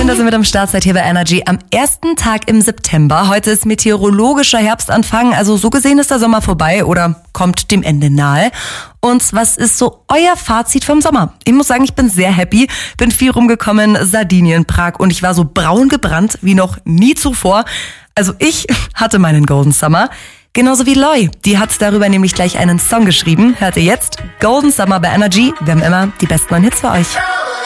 Schön, dass ihr mit am Start seid hier bei Energy am ersten Tag im September. Heute ist meteorologischer Herbstanfang, also so gesehen ist der Sommer vorbei oder kommt dem Ende nahe. Und was ist so euer Fazit vom Sommer? Ich muss sagen, ich bin sehr happy, bin viel rumgekommen, Sardinien, Prag und ich war so braun gebrannt wie noch nie zuvor. Also ich hatte meinen Golden Summer. Genauso wie Loi. Die hat darüber nämlich gleich einen Song geschrieben. Hört ihr jetzt? Golden Summer bei Energy. Wir haben immer die besten neuen Hits für euch.